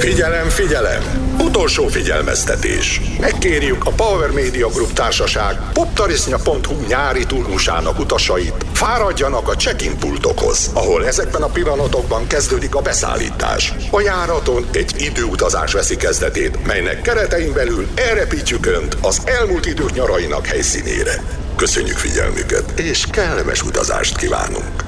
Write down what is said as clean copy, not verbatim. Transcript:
Figyelem, figyelem! Utolsó figyelmeztetés. Megkérjük a Power Media Group társaság poptarisznya.hu nyári turnusának utasait, fáradjanak a check-in pultokhoz, ahol ezekben a pillanatokban kezdődik a beszállítás. A járaton egy időutazás veszi kezdetét, melynek keretein belül elrepítjük Önt az elmúlt idők nyarainak helyszínére. Köszönjük figyelmüket, és kellemes utazást kívánunk!